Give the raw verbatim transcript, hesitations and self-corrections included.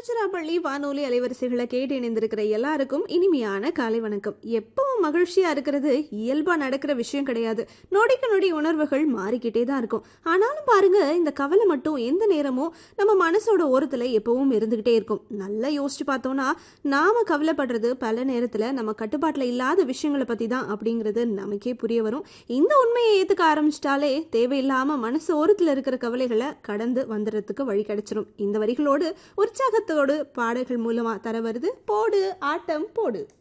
திருச்சிராப்பள்ளி வானொலி அலைவரிசைகளை கேட்டு இணைந்திருக்கிற எல்லாருக்கும் இனிமையான காலை வணக்கம். எப்பவும் மகிழ்ச்சியா இருக்கிறது இயல்பா நடக்கிற விஷயம் கிடையாது. நொடிக்கு நொடி உணர்வுகள் மாறிக்கிட்டே தான் இருக்கும். ஆனாலும் பாருங்க, இந்த கவலை மட்டும் எந்த நேரமும் நம்ம மனசோட ஓரத்துல எப்பவும் இருந்துகிட்டே இருக்கும். நல்லா யோசிச்சு பார்த்தோம்னா, நாம கவலைப்படுறது பல நேரத்துல நம்ம கட்டுப்பாட்டுல இல்லாத விஷயங்களை பத்தி தான் அப்படிங்கிறது நமக்கே புரிய வரும். இந்த உண்மையை ஏத்துக்க ஆரம்பிச்சிட்டாலே தேவையில்லாம மனசு ஓரத்துல இருக்கிற கவலைகளை கடந்து வந்துடுறதுக்கு வழி கிடைச்சிரும். இந்த வரிகளோடு உற்சாகத்தோடு பாடல்கள் மூலமா தர வருது போடு ஆட்டம் போடு.